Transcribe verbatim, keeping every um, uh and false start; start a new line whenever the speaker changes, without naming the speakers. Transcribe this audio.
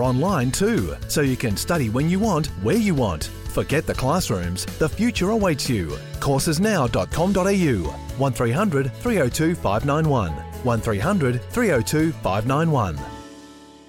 are online too, so you can study when you want, where you want. Forget the classrooms. The future awaits you. courses now dot com dot a u. one three hundred three oh two five nine one. one three hundred three oh two five nine one.